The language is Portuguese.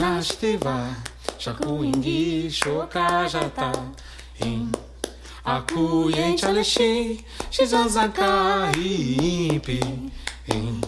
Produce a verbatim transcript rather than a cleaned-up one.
Ashtiva, Shakuingi, Shokajata, In Akuyen Chaleshi, Shizanzaka, Ipi, In